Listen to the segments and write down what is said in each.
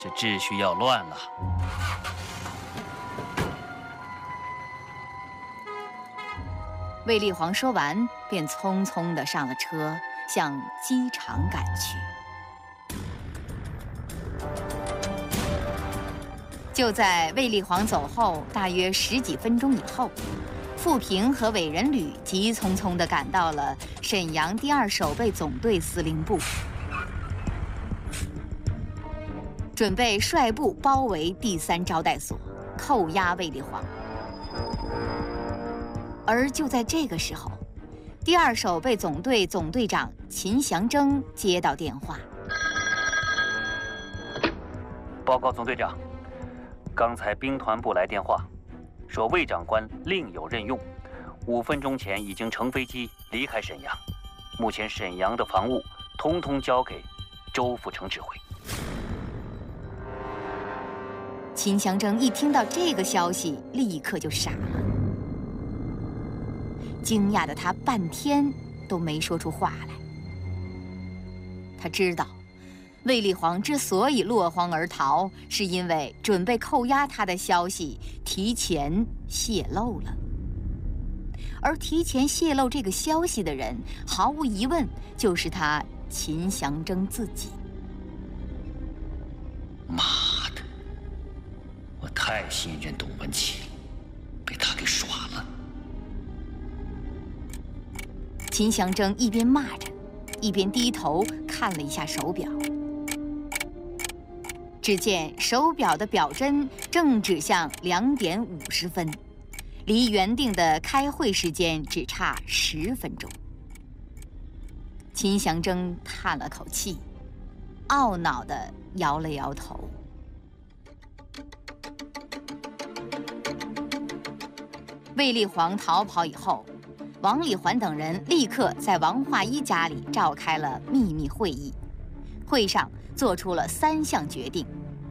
这秩序要乱了。 卫立煌说完，便匆匆地上了车，向机场赶去。就在卫立煌走后大约10几分钟以后，傅平和伟人旅急匆匆地赶到了沈阳第2守备总队司令部，准备率部包围第3招待所，扣押卫立煌。而就在这个时候，第2守备总队总队长秦祥征接到电话：“ 报告总队长，刚才兵团部来电话，说卫长官另有任用，5分钟前已经乘飞机离开沈阳，目前沈阳的防务通通交给周副成指挥。” 秦祥征一听到这个消息，立刻就傻了。惊讶的他半天都没说出话来。他知道，卫立煌之所以落荒而逃，是因为准备扣押他的消息提前泄露了。而提前泄露这个消息的人，毫无疑问就是他秦祥征自己。 妈的！我太信任董文琪，被他给耍了。 秦祥征一边骂着，一边低头看了一下手表。只见手表的表针正指向2点50分，离原定的开会时间只差10分钟。秦祥征叹了口气，懊恼地摇了摇头。卫立煌逃跑以后，王礼环等人立刻在王化一家里召开了秘密会议，会上做出了3项决定：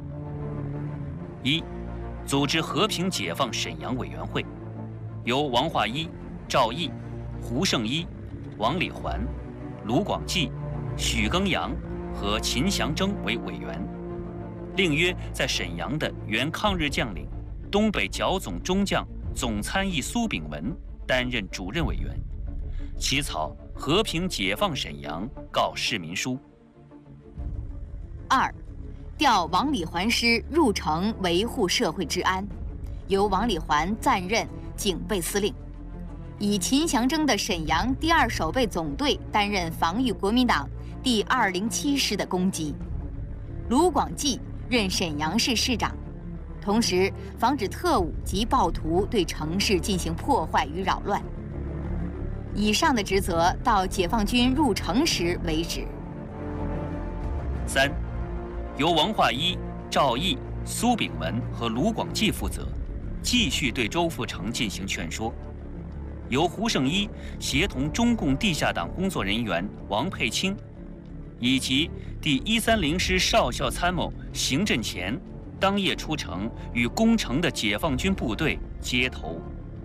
一、组织和平解放沈阳委员会，由王化一、赵毅、胡胜一、王礼环、卢广济、许耕阳和秦祥征为委员，另约在沈阳的原抗日将领、东北剿总中将总参议苏秉文担任主任委员，起草和平解放沈阳告市民书。 2、调王礼环师入城维护社会治安，由王礼环暂任警备司令，以秦祥征的沈阳第2守备总队担任防御国民党第207师的攻击，卢广济任沈阳市市长，同时防止特务及暴徒对城市进行破坏与扰乱。以上的职责到解放军入城时为止。 3、由王化一、赵毅、苏秉文和卢广济负责，继续对周富成进行劝说。由胡胜一协同中共地下党工作人员王佩清，以及第130师少校参谋邢振前，当夜出城与攻城的解放军部队接头。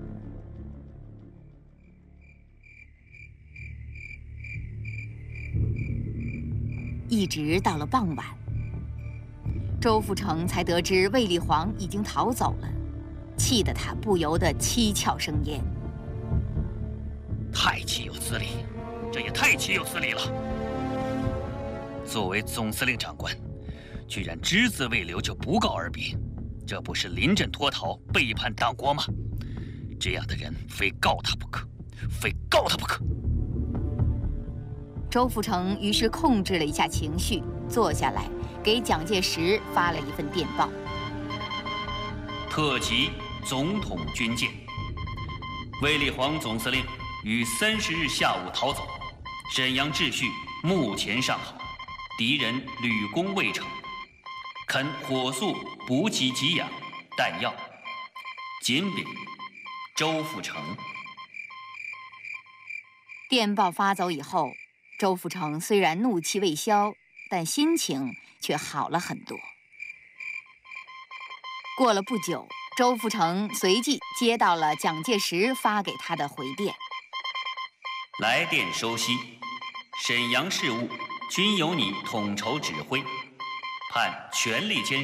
一直到了傍晚，周富成才得知卫立煌已经逃走了，气得他不由得七窍生烟。 太岂有此理！这也太岂有此理了！作为总司令长官，居然只字未留就不告而别，这不是临阵脱逃、背叛党国吗？这样的人非告他不可，非告他不可！ 周富成于是控制了一下情绪，坐下来给蒋介石发了一份电报： 特急总统军舰，卫立煌总司令于30日下午逃走，沈阳秩序目前尚好，敌人屡攻未成，恳火速补给给养弹药。谨禀周富成。 电报发走以后，周富成虽然怒气未消，但心情却好了很多。过了不久，周富成随即接到了蒋介石发给他的回电： 来电收悉，沈阳事务均由你统筹指挥， 判全力坚